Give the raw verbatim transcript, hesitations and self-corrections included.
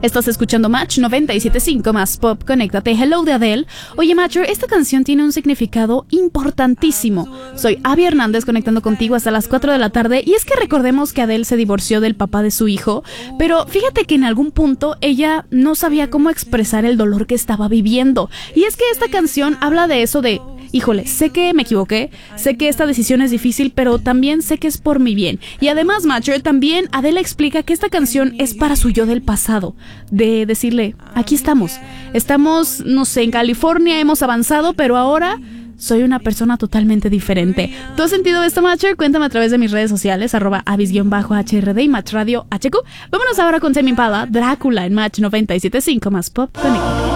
Estás escuchando Match noventa y siete punto cinco más Pop, conéctate. Hello de Adele. Oye, Matcher, esta canción tiene un significado importantísimo. Soy Abby Hernández conectando contigo hasta las cuatro de la tarde. Y es que recordemos que Adele se divorció del papá de su hijo, pero fíjate que en algún punto ella no sabía cómo expresar el dolor que estaba viviendo. Y es que esta canción habla de eso de... Híjole, sé que me equivoqué, sé que esta decisión es difícil, pero también sé que es por mi bien. Y además, Matcher, también Adele explica que esta canción es para su yo del pasado. De decirle, aquí estamos. Estamos, no sé, en California, hemos avanzado, pero ahora soy una persona totalmente diferente. ¿Tú has sentido esto, Matcher? Cuéntame a través de mis redes sociales, arroba avis-H R D y Match Radio H Q. Vámonos ahora con Tame Impala, Drácula en Match noventa y siete punto cinco más Pop Connect.